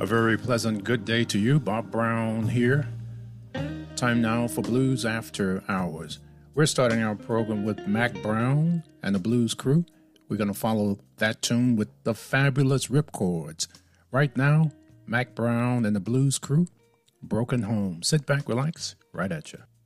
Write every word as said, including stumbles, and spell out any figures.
very pleasant good day to you. Bob Brown here. Time now for Blues After Hours. We're starting our program with Mac Brown and the Blues Crew. We're going to follow that tune with the fabulous Ripcords. Right now, Mac Brown and the Blues Crew, Broken Home. Sit back, relax, right at you.